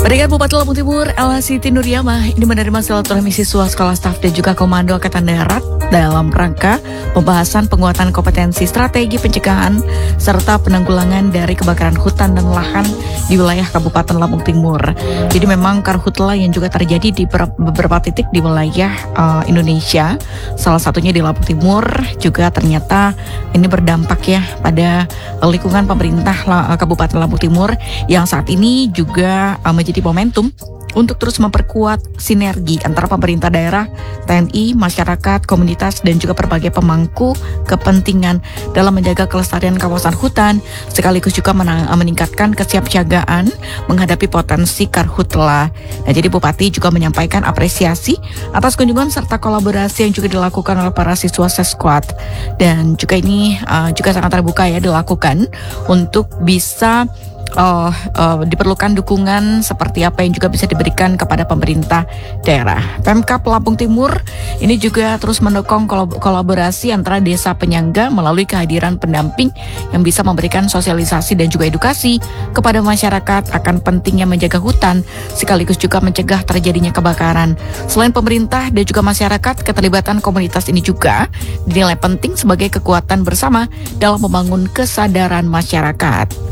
Peringkat Bupati Lampung Timur, Ella Siti Nuryamah, ini menerima silaturahmi siswa sekolah staf dan juga Komando Angkatan Darat dalam rangka pembahasan penguatan kompetensi strategi pencegahan serta penanggulangan dari kebakaran hutan dan lahan di wilayah Kabupaten Lampung Timur. Jadi memang karhutla yang juga terjadi di beberapa titik di wilayah Indonesia, salah satunya di Lampung Timur juga ternyata ini berdampak ya pada lingkungan pemerintah Kabupaten Lampung Timur yang saat ini juga menjadi momentum untuk terus memperkuat sinergi antara pemerintah daerah, TNI, masyarakat, komunitas, dan juga berbagai pemangku kepentingan dalam menjaga kelestarian kawasan hutan, sekaligus juga meningkatkan kesiapsiagaan menghadapi potensi karhutla. Nah, jadi Bupati juga menyampaikan apresiasi atas kunjungan serta kolaborasi yang juga dilakukan oleh para siswa Sesquad, dan juga ini juga sangat terbuka ya dilakukan untuk bisa diperlukan dukungan seperti apa yang juga bisa diberikan kepada pemerintah daerah. Pemkab Lampung Timur ini juga terus mendukung kolaborasi antara desa penyangga melalui kehadiran pendamping yang bisa memberikan sosialisasi dan juga edukasi kepada masyarakat akan pentingnya menjaga hutan sekaligus juga mencegah terjadinya kebakaran. Selain pemerintah dan juga masyarakat, keterlibatan komunitas ini juga dinilai penting sebagai kekuatan bersama dalam membangun kesadaran masyarakat.